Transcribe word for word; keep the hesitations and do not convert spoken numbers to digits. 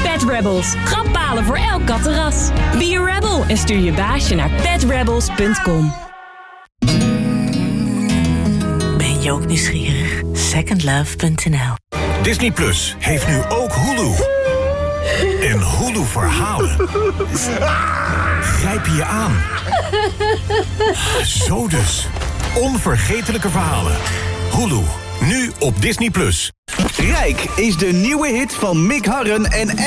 Pet Rebels. Grappalen voor elk katterras. Be a rebel en stuur je baasje naar pet rebels punt com. Ben je ook nieuwsgierig? second love punt n l. Disney Plus heeft nu ook Hulu. En Hulu verhalen grijpen je aan. Zo dus. Onvergetelijke verhalen. Hulu, nu op Disney Plus. Rijk is de nieuwe hit van Mick Harren en